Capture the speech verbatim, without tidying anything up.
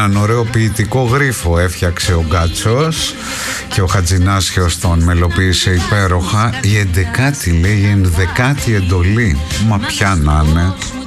έναν ωραίο ποιητικό γρίφο έφτιαξε ο Γκάτσος και ο Χατζηνάσιος τον μελοποίησε υπέροχα. Η εντεκάτη, λέει, η ενδεκάτη εντολή. Μα ποια να είναι.